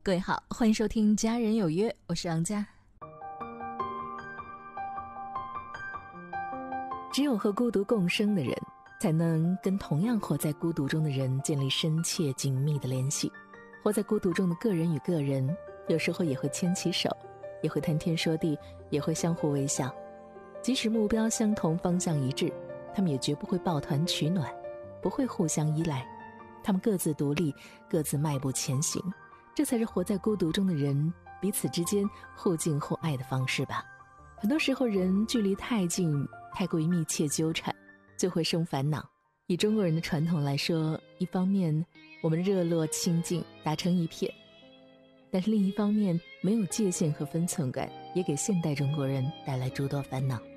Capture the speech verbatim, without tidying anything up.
各位好，欢迎收听家人有约，我是杨佳。只有和孤独共生的人，才能跟同样活在孤独中的人建立深切紧密的联系。活在孤独中的个人与个人，有时候也会牵起手，也会谈天说地，也会相互微笑。即使目标相同，方向一致，他们也绝不会抱团取暖，不会互相依赖。他们各自独立，各自迈步前行，这才是活在孤独中的人彼此之间互敬互爱的方式吧。很多时候人距离太近，太过于密切纠缠，就会生烦恼。以中国人的传统来说，一方面我们热络亲近，打成一片，但是另一方面没有界限和分寸感，也给现代中国人带来诸多烦恼。